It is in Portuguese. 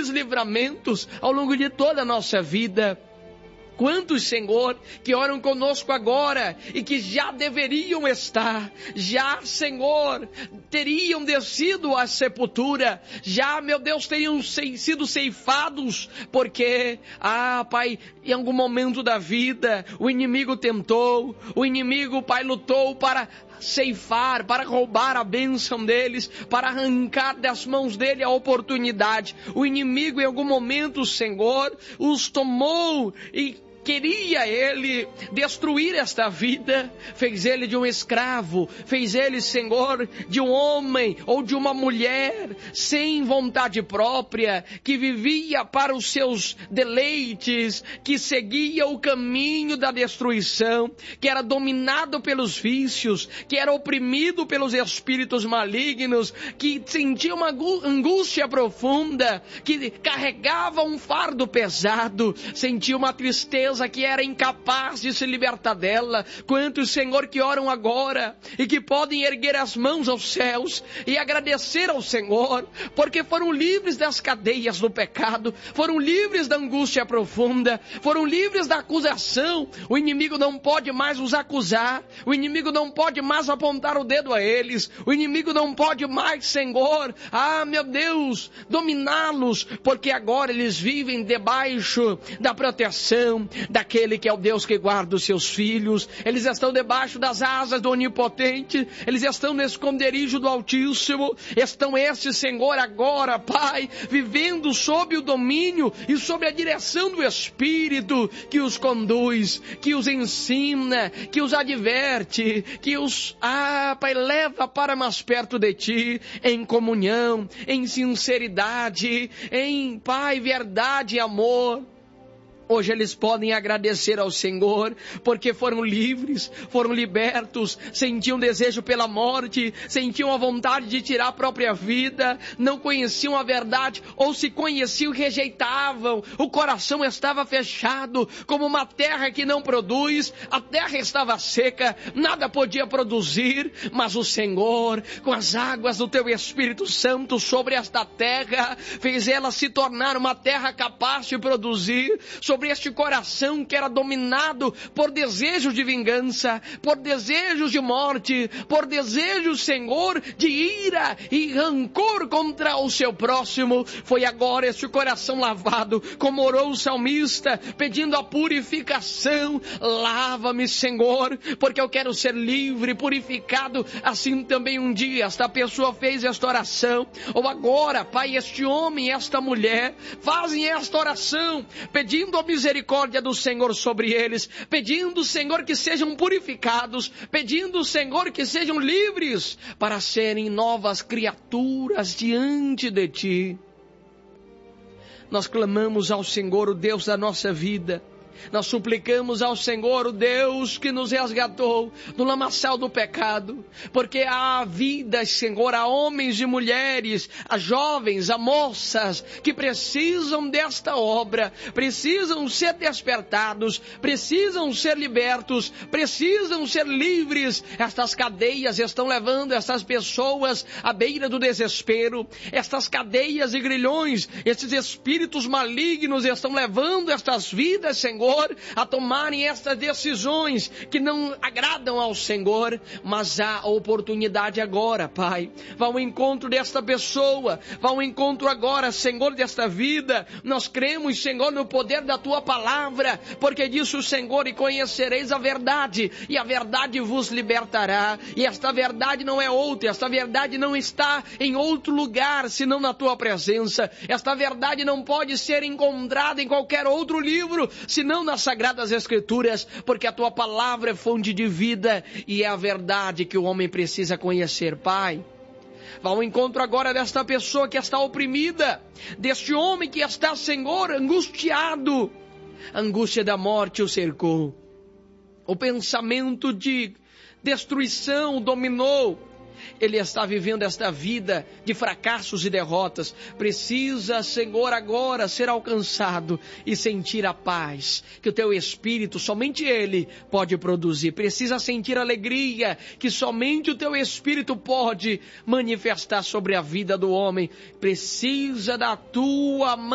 grandes livramentos ao longo de toda a nossa vida. Quantos, Senhor, que oram conosco agora e que já deveriam estar, já, Senhor, teriam descido à sepultura, já, meu Deus, teriam sido ceifados, porque, Pai, em algum momento da vida, o inimigo tentou, o inimigo, Pai, lutou para ceifar, para roubar a bênção deles, para arrancar das mãos dele a oportunidade. O inimigo, em algum momento, Senhor, os tomou e queria ele destruir esta vida, fez ele de um escravo, fez ele, Senhor, de um homem ou de uma mulher sem vontade própria, que vivia para os seus deleites, que seguia o caminho da destruição, que era dominado pelos vícios, que era oprimido pelos espíritos malignos, que sentia uma angústia profunda, que carregava um fardo pesado, sentia uma tristeza que era incapaz de se libertar dela. Quantos, Senhor, que oram agora e que podem erguer as mãos aos céus e agradecer ao Senhor, porque foram livres das cadeias do pecado, foram livres da angústia profunda, foram livres da acusação. O inimigo não pode mais os acusar, o inimigo não pode mais apontar o dedo a eles, o inimigo não pode mais, Senhor, meu Deus, dominá-los, porque agora eles vivem debaixo da proteção daquele que é o Deus que guarda os seus filhos. Eles estão debaixo das asas do Onipotente, eles estão no esconderijo do Altíssimo, estão estes, Senhor, agora, Pai, vivendo sob o domínio e sob a direção do Espírito, que os conduz, que os ensina, que os adverte, que os, Pai, leva para mais perto de Ti, em comunhão, em sinceridade, em, Pai, verdade e amor. Hoje eles podem agradecer ao Senhor, porque foram livres, foram libertos, sentiam desejo pela morte, sentiam a vontade de tirar a própria vida, não conheciam a verdade, ou se conheciam, rejeitavam, o coração estava fechado, como uma terra que não produz, a terra estava seca, nada podia produzir, mas o Senhor, com as águas do Teu Espírito Santo sobre esta terra, fez ela se tornar uma terra capaz de produzir, sobre este coração que era dominado por desejos de vingança, por desejos de morte, por desejos, Senhor, de ira e rancor contra o seu próximo. Foi agora este coração lavado, como orou o salmista, pedindo a purificação. Lava-me, Senhor, porque eu quero ser livre, purificado. Assim também um dia esta pessoa fez esta oração, ou agora, Pai, este homem, esta mulher, fazem esta oração, pedindo a misericórdia do Senhor sobre eles, pedindo, Senhor, que sejam purificados, pedindo, Senhor, que sejam livres para serem novas criaturas diante de Ti. Nós clamamos ao Senhor, o Deus da nossa vida. Nós suplicamos ao Senhor, o Deus que nos resgatou do lamaçal do pecado, porque há vidas, Senhor, há homens e mulheres, há jovens, há moças que precisam desta obra, precisam ser despertados, precisam ser libertos, precisam ser livres. Estas cadeias estão levando essas pessoas à beira do desespero, estas cadeias e grilhões, esses espíritos malignos estão levando estas vidas, Senhor, a tomarem estas decisões que não agradam ao Senhor, mas há a oportunidade agora, Pai. Vá ao encontro desta pessoa, vá ao encontro agora, Senhor, desta vida. Nós cremos, Senhor, no poder da Tua palavra, porque disse o Senhor: e conhecereis a verdade, e a verdade vos libertará. E esta verdade não é outra, esta verdade não está em outro lugar, senão na Tua presença. Esta verdade não pode ser encontrada em qualquer outro livro, senão nas Sagradas Escrituras, porque a Tua palavra é fonte de vida e é a verdade que o homem precisa conhecer, Pai. Vá ao encontro agora desta pessoa que está oprimida, deste homem que está, Senhor, angustiado. A angústia da morte o cercou, o pensamento de destruição o dominou. Ele está vivendo esta vida de fracassos e derrotas. Precisa, Senhor, agora ser alcançado e sentir a paz que o Teu Espírito, somente Ele, pode produzir. Precisa sentir alegria que somente o Teu Espírito pode manifestar sobre a vida do homem. Precisa da Tua